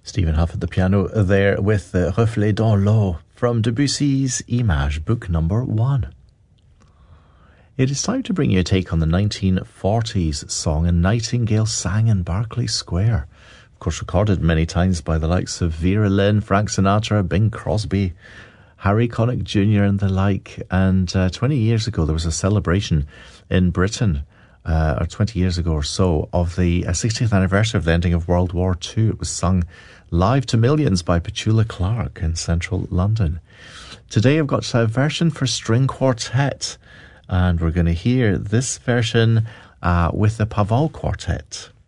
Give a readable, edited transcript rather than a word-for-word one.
Stephen Huff at the piano there with Reflet dans l'eau from Debussy's Image, book number 1. It is time to bring you a take on the 1940s song A Nightingale Sang in Berkeley Square. Of course, recorded many times by the likes of Vera Lynn, Frank Sinatra, Bing Crosby, Harry Connick Jr. and the like. And 20 years ago, there was a celebration in Britain, or 20 years ago or so, of the 60th anniversary of the ending of World War II. It was sung live to millions by Petula Clark in central London. Today I've got a version for string quartet, and we're going to hear this version with the Paval Quartet.